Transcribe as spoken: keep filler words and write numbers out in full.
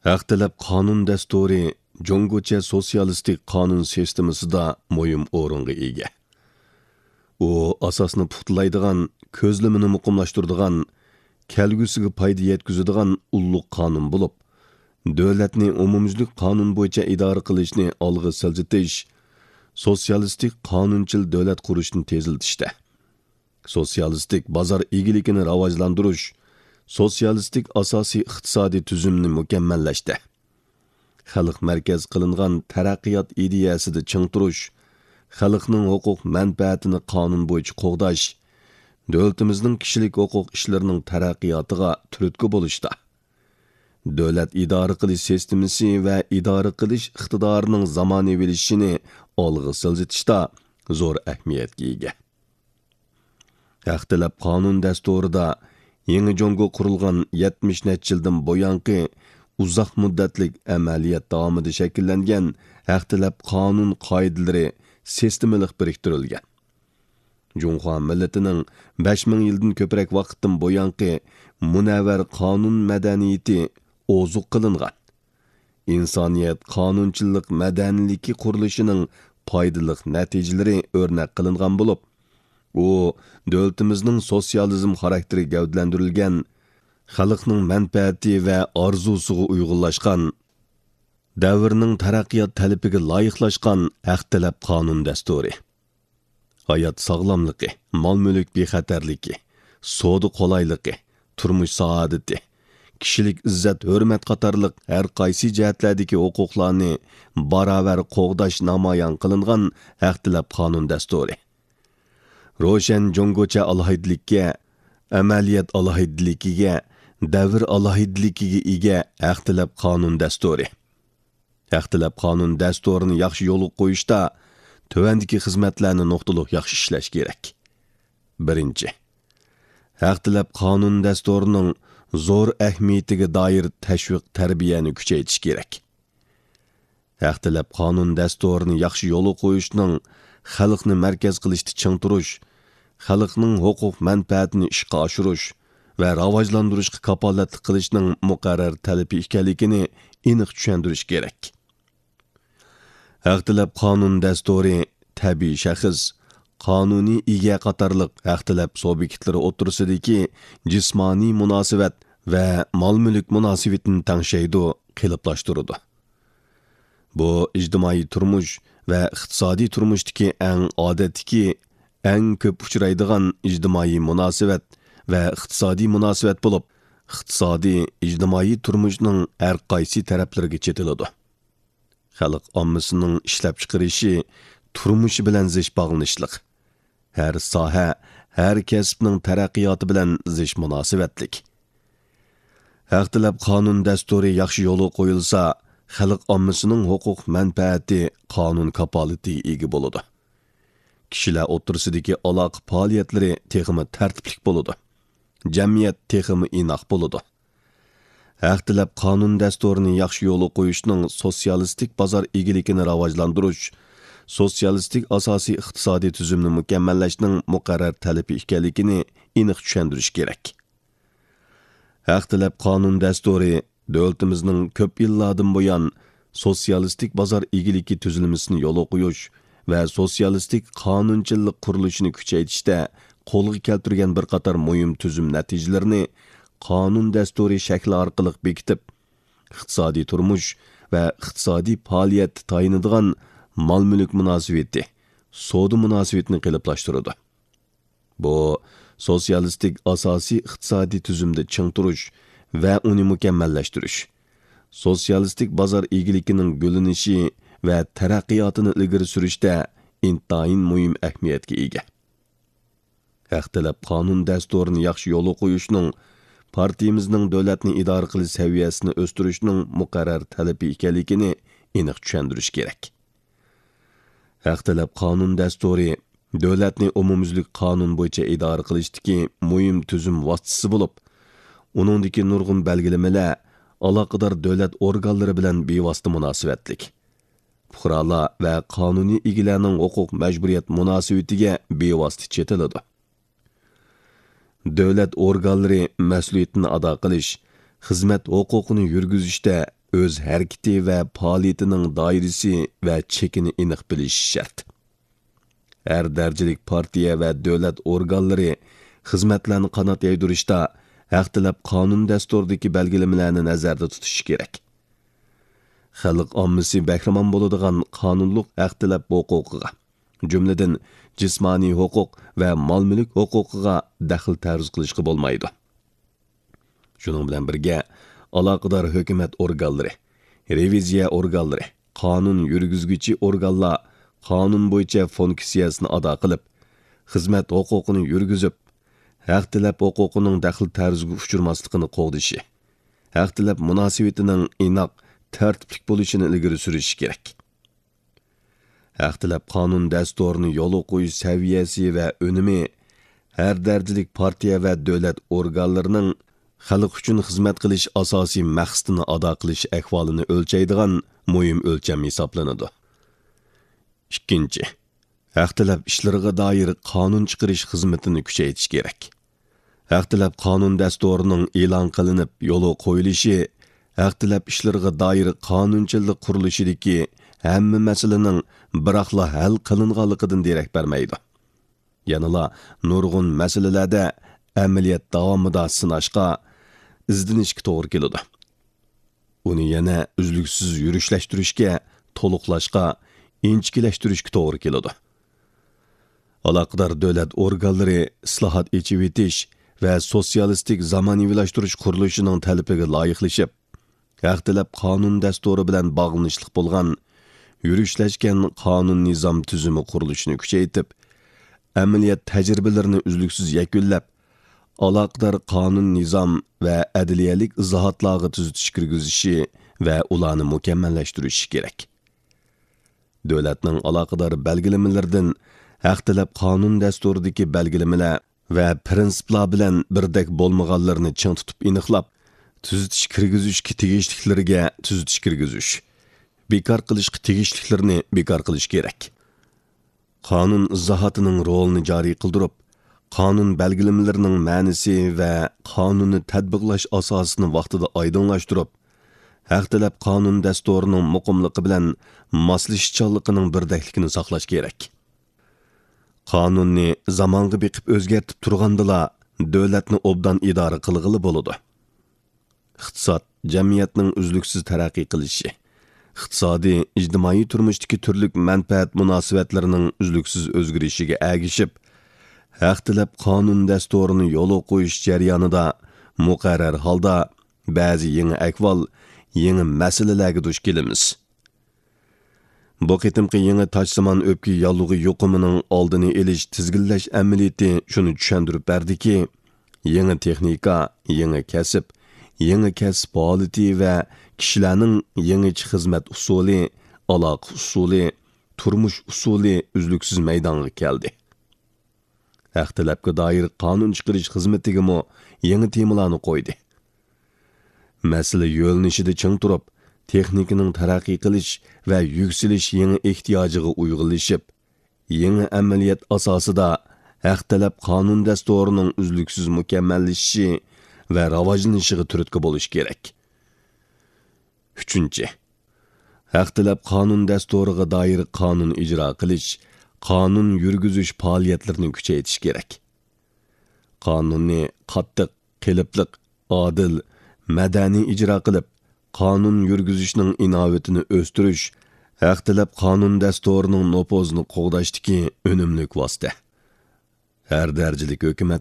Haq talab qonun dasturi Jongocha sotsialistik qonun sistemasida muhim o'ringa ega. U asosni puxtalaydigan, ko'zlamini muqimlashtiradigan, kelgusiga foyda yetkazadigan ulluq qonun bo'lib, davlatni umumyuzlik qonun bo'yicha idora qilishni olg'a siljitish, sotsialistik qonunchil davlat qurishni teziltishda. Sotsialistik bozor egiligini rivojlantirish, sotsialistik asosiy iqtisodiy tuzumni mukammallashda. Xalq markaz qilingan taraqqiyot ideyasida ching turish, xalqning huquq manfaatini qonun bo'yicha qo'g'dash, davlatimizning kishilik huquq ishlarining taraqqiyotiga turtki bo'lishda. Davlat idora qilish sistemasi va idora qilish iqtidorining zamonaviylasishini olg'a siljitishda zo'r ahamiyatga ega. Haq talab qonun dasturida yangi jongo qurilgan yetmish necha yildan buyangi uzoq muddatlik amaliyot davomida shakllangan haq talab qonun qoidalari sistemalik biriktirilgan. Junxo millatining besh ming yildan ko'proq vaqtdan buyangi munavvar qonun madaniyati ozuq qilingan. İnsaniyat qonunchilik madaniyati qurilishining foydali natijalari o'rnak qilingan bo'lib, u davlatimizning sotsializm xarakteri gavdalantirilgan, xalqning manfaati va orzusiga uyg'unlashgan, davrning taraqqiyot talabiga loyiqlashgan haq talab qonun dasturi. Hayot sog'lomligi, mol-mulk bexatarligi, savdo qulayligi, turmush saodati, kishilik izzat hurmat qatorliq har qaysi jihatlardagi huquqlarni barobar qo'g'dash namoyon qilingan haq talab qonun dasturi. Ro'shan jongocha alohidlikka, amaliyat alohidligiga, davr alohidligiga ega haq talab qonun dasturi. Haq talab qonun dasturini yaxshi yo'l qo'yishda tövəndiki xizmatlarni nuqtaliq yaxshi ishlash kerak. Birinchi. Haq talab qonun dasturining zo'r ahamiyatiga doir tashviq tarbiyani kuchaytirish kerak. Haq talab qonun dasturini yaxshi yo'l qo'yishning xalqni markaz qilishda ching turish, xalqning huquq manfaatini ishga oshirish va rivojlantirishga kapolatlik qilishning muqarrar talabi ekanligini aniq tushuntirish kerak. Haq talab qonun dasturi tabiiy shaxs, qonuniy ega qatorliq haq talab sub'ektlari o'tirisidagi jismoniy munosabat va mol-mulk munosabatini tangshaydi, qiliplashtiradi. Bu ijtimoiy turmush va iqtisodiy turmushdagi eng odatdagi, eng ko'p uchraydigan ijtimoiy munosabat va iqtisodiy munosabat bo'lib, iqtisodiy, ijtimoiy turmushning har qaysi taraflariga chetiladi. Xalq ommasining ishlab chiqarishi, turmushi bilan zich bog'lanishliq. Har soha, har kasbning taraqqiyoti bilan zich munosabatlik. Haq talab qonun dasturi yaxshi yo'l qo'yilsa, xalq ommasining huquq manfaati qonun kapolatiga ega bo'ladi. Kishilar o'tirisidagi aloqa faoliyatlari texmi tartiblik bo'ladi. Jamiyat texmi inoq bo'ladi. Haq talab qonun dasturini yaxshi yo'l qo'yishning sotsialistik bozor egiligini rivojlantirish, sotsialistik asosiy iqtisodiy tuzumni mukammallashning muqarrar talabi ekanligini aniq tushuntirish kerak. Haq talab qonun dasturi davlatimizning ko'p yillardan buyon sotsialistik bozor egiligi tuzilmasini yo'l qo'yish va sotsialistik qonunchilik qurilishini kuchaytirishda qo'lga keltirgan bir qator muhim tuzum natijalarini qonun dasturi shakli orqali bekitib, iqtisodiy turmush va iqtisodiy faoliyat tayinadigan mol-mulk munosabati, savdo munosabatini qiliplashtiradi. Bu sotsialistik asosiy iqtisodiy tuzumda ching turish va uni mukammallashtirish, sotsialistik bozor egiligining gulinishi va taraqqiyotini ilgari surishda intayin muhim ahamiyatga ega. Haq talab qonun dasturini yaxshi yo'l qo'yishning partiyamizning davlatni idora qilish saviyasini o'stirishning muqarrar talabi ekanligini aniq tushuntirish kerak. Haq talab qonun dasturi davlatni umumyuzlik qonun bo'yicha idora qilishdagi muhim tuzum vositasi bo'lib, uningdagi nurg'un belgilamalar aloqador davlat organlari bilan bevosita munosabatlik. Fuqarolar va qonuniy egalarning huquq majburiyat munosabatiga bevosita chetiladi. Davlat organlari mas'uliyatini ado qilish, xizmat huquqini yurgizishda öz hareketi ve faoliyetining doirasi ve chekini aniq bilishi shart. Her darajalik partiya ve davlat organlari xizmatlarni qanot yaydirishda haq tilab qonun dasturidagi belgilamalarni nazarda tutishi kerak. Xalq ommasi bahramon bo'ladigan qonunliq haq tilab huquqiga, jumladan jismoniy huquq va mol-mulk huquqiga daxl tarz qilishga bo'lmaydi. Shuning bilan birga aloqador hukumat organlari, reviziya organlari, qonun yurgizguchi organlar qonun bo'yicha funksiyasini ado qilib, xizmat huquqini yurgizib, haq tilab huquqining daxl tarziga uchirmasligini qo'g'dishi, haq tilab munosabatining inoq, tartiblik bo'lishini ilgari surish kerak. Haq tilab qonun dasturini yo'l qo'yish saviyasi va unumi har darajalik partiya va davlat organlarining xalq uchun xizmat qilish asosiy maqsadini ado qilish ahvolini o'lchaydigan muhim o'lcham hisoblanadi. ikkinchi. Haq tilab ishlariga doir qonun chiqarish xizmatini kuchaytirish kerak. Haq tilab qonun dasturining e'lon qilinib yo'li qo'yilishi haq tilab ishlariga doir qonunchilik qurilishidagi hamma masalaning biroqla hal qilinganligidan derak bermaydi. Yanıla nurg'un masalalarda amaliyot davomida sinashga, izlanishga to'g'ri keladi. Uni yana uzluksiz yurishlashtirishga, to'liqlashga, inchikilashtirishga to'g'ri keladi. Aloqador davlat organlari islohot echib etish va sotsialistik zamonaviylashtirish qurilishining talabiga loyiqlashib, haq tilab qonun dasturi bilan bog'lanishliq bo'lgan yurishlashgan qonun nizom tuzumi qurilishini kuchaytirib, amaliyot tajribalarini uzluksiz yakunlab, aloqador qonun nizom va adliyalik izohotlarga tuzitish kirgizishi va ularni mukammallashtirishi kerak. Davlatning aloqador belgilamalaridan haq tilab qonun dasturidagi belgilamalar va prinsiplar bilan birdek bo'lmaganlarni ching tutib aniqlab, tuzitish kirgizishga tegishliklariga tuzitish kirgizish, bekor qilishga tegishliklarini bekor qilish kerak. Qonun izohotining rolini joriy qildirib, qonun belgilamalarining ma'nosi va qonunni tatbiqlash asosini vaqtida oydinlashtirib, haq tilab qonun dasturining muqimligi bilan moslashuvchanligining birdakligini saqlash kerak. Qonunni zamonga beqib o'zgartib turgandila davlatni obdan idora qilg'ili bo'ladi. Iqtisod, jamiyatning uzluksiz taraqqiy qilishi, iqtisodiy, ijtimoiy turmushdagi turli manfaat munosabatlarining uzluksiz o'zgarishiga agishib, haq tilab qonun dasturini yo'l qo'yish jarayonida muqarrar holda ba'zi yangi ahvol, yangi masalalarga duch kelamiz. Bu qitimqi yangi toshsimon o'pki yolug'i yuqumining oldini elish, tizginlash amaliyoti shuni tushuntirib berdiki, yangi texnika, yangi kasb, yangi kasb faoliyati va kishilarning yangi xizmat usuli, aloqa usuli, turmush usuli uzluksiz maydonga keldi. Haq talabga doir qonun chiqarish xizmatiga mo yangi temalarni qo'ydi. Masala yo'lnishida ching turib, texnikaning taraqqiy qilish va yuksalish yangi ehtiyojiga uyg'unlashib, yangi amaliyot asosida haq talab qonun dasturining uzluksiz mukammallashishi va rivojlanishiga turtki bo'lish kerak. Uchinchi. Haq tilab qonun dasturiga doir qonun ijro qilish, qonun yurgizish faoliyatlarini kuchaytirish kerak. Qonunni qattiq, qilipliq, adil, madaniy ijro qilib, qonun yurgizishning inovatini o'stirish, haq tilab qonun dasturining nopozini qo'g'dashdagi unumli vosita. Har darajalik hukumat